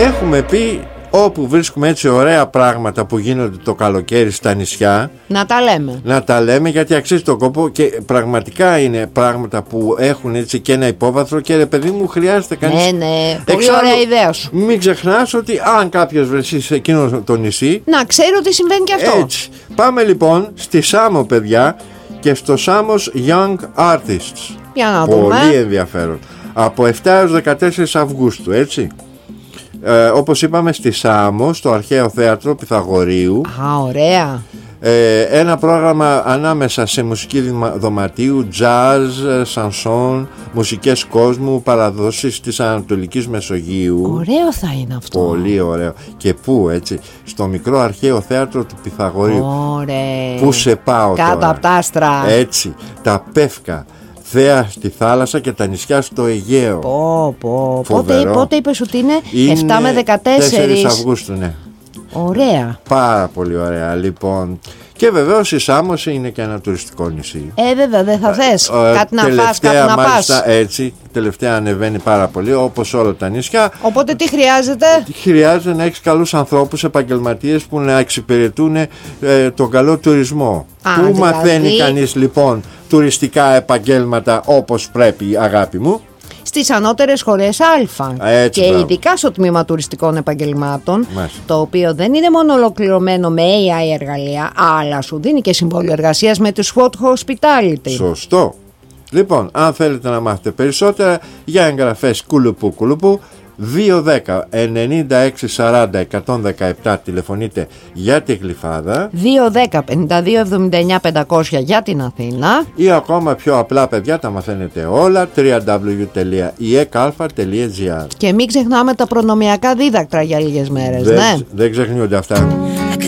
έχουμε πει όπου βρίσκουμε έτσι ωραία πράγματα που γίνονται το καλοκαίρι στα νησιά, να τα λέμε, γιατί αξίζει τον κόπο και πραγματικά είναι πράγματα που έχουν έτσι και ένα υπόβαθρο και ρε παιδί μου χρειάζεται κανείς. Ναι, πολύ ωραία ιδέα σου. Μην ξεχνάς ότι αν κάποιος βρεθεί σε εκείνο το νησί, να ξέρει ότι συμβαίνει και αυτό. Έτσι. Πάμε λοιπόν στη Σάμο, παιδιά, και στο Σάμος Young Artists. Για να δούμε. Πολύ ενδιαφέρον. Από 7 έως 14 Αυγούστου, έτσι. Όπως είπαμε, στη Σάμο, στο Αρχαίο Θέατρο Πυθαγορείου. Ωραία. Ένα πρόγραμμα ανάμεσα σε μουσική δωματίου, jazz, σανσόν, μουσικές κόσμου, παραδόσεις της Ανατολικής Μεσογείου. Ωραίο θα είναι αυτό. Πολύ ωραίο. Και πού, έτσι, στο μικρό Αρχαίο Θέατρο του Πυθαγορείου. Ωραία. Πού σε πάω κάτω τώρα. Από τα άστρα. Έτσι, τα Πεύκα, Θέα στη θάλασσα και τα νησιά στο Αιγαίο. Πότε είπες ότι είναι 7 με 14 Αυγούστου, ναι. Ωραία. Πάρα πολύ ωραία, λοιπόν. Και βεβαίως η Σάμος είναι και ένα τουριστικό νησί. Βέβαια, δεν θα θες κάτι να φας, κάτι να πας. Έτσι, τελευταία ανεβαίνει πάρα πολύ, όπως όλα τα νησιά. Οπότε τι χρειάζεται? Χρειάζεται να έχεις καλούς ανθρώπους, επαγγελματίες που να εξυπηρετούν τον καλό τουρισμό. Πού μαθαίνει κανείς λοιπόν τουριστικά επαγγέλματα όπως πρέπει, αγάπη μου? Στις ανώτερες σχολές Α. Έτσι, και ειδικά στο τμήμα τουριστικών επαγγελμάτων. Μάλιστα. Το οποίο δεν είναι μόνο ολοκληρωμένο με AI εργαλεία, αλλά σου δίνει και συμβόλαιο εργασίας με τη SWOT Hospitality. Σωστό. Λοιπόν, αν θέλετε να μάθετε περισσότερα, για εγγραφές κουλουπού 210-96-40-117 τηλεφωνείτε για τη Γλυφάδα, 210-52-79-500 για την Αθήνα, ή ακόμα πιο απλά, παιδιά, τα μαθαίνετε όλα www.ekalfa.gr. και μην ξεχνάμε τα προνομιακά δίδακτρα για λίγες μέρες. Δεν ξεχνιούνται αυτά.